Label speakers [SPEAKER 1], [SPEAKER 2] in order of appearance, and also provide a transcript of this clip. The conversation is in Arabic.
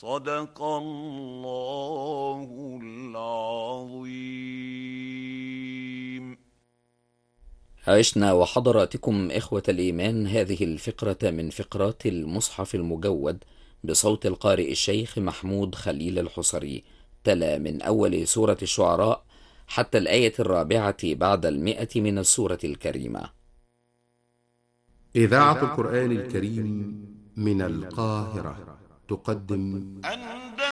[SPEAKER 1] صدق الله العظيم.
[SPEAKER 2] عشنا وحضراتكم إخوة الإيمان هذه الفقرة من فقرات المصحف المجود بصوت القارئ الشيخ محمود خليل الحصري. تلا من أول سورة الشعراء حتى الآية 4 بعد 100 من السورة الكريمة.
[SPEAKER 3] إذاعة القرآن الكريم من القاهرة تقدم